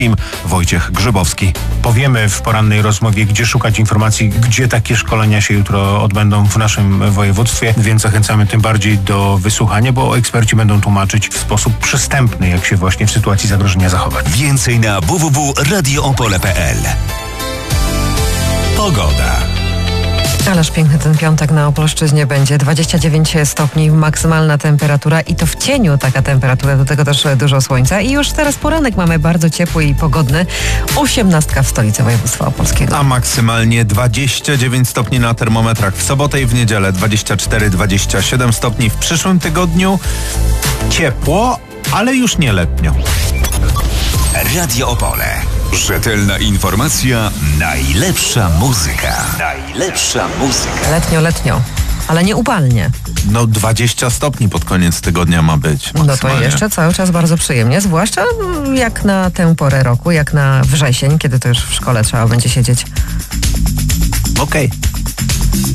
Wojciech Grzybowski. Powiemy w porannej rozmowie, gdzie szukać informacji, gdzie takie szkolenia się jutro odbędą w naszym województwie, więc zachęcamy tym bardziej do wysłuchania, bo eksperci będą tłumaczyć w sposób przystępny, jak się właśnie w sytuacji zagrożenia zachować. Więcej na www.radioopole.pl. Pogoda. Ależ piękny ten piątek na Opolszczyźnie będzie. 29 stopni maksymalna temperatura i to w cieniu taka temperatura, do tego też dużo słońca. I już teraz poranek mamy bardzo ciepły i pogodny. 18 w stolicy województwa opolskiego. A maksymalnie 29 stopni na termometrach w sobotę i w niedzielę 24-27 stopni. W przyszłym tygodniu ciepło, ale już nie letnio. Radio Opole. Rzetelna informacja, najlepsza muzyka. Najlepsza muzyka. Letnio, ale nie upalnie. 20 stopni pod koniec tygodnia ma być No to maksymalnie. jeszcze cały czas bardzo przyjemnie, zwłaszcza jak na tę porę roku, jak na wrzesień, kiedy to już w szkole trzeba będzie siedzieć. Okej.